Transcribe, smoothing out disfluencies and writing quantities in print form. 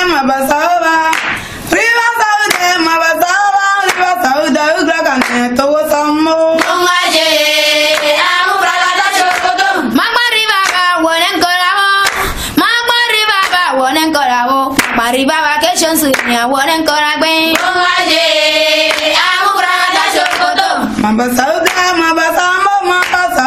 mabasaba. Riva saude mabasaba. Riva saude ugragane to samo. Ongaje amu bragada chokoto. Magmariba ba wonen korabo. Magmariba ba wonen korabo. Magmariba ba keshan sunya wonen koragbe. Ongaje amu bragada chokoto. Mabasaude